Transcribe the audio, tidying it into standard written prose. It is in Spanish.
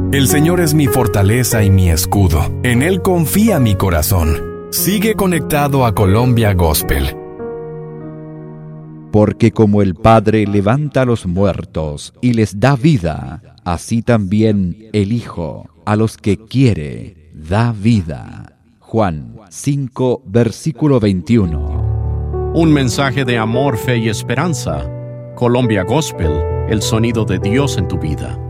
El Señor es mi fortaleza y mi escudo. En Él confía mi corazón. Sigue conectado a Colombia Gospel. Porque como el Padre levanta a los muertos y les da vida, así también el Hijo a los que quiere da vida. Juan 5, versículo 21. Un mensaje de amor, fe y esperanza. Colombia Gospel, el sonido de Dios en tu vida.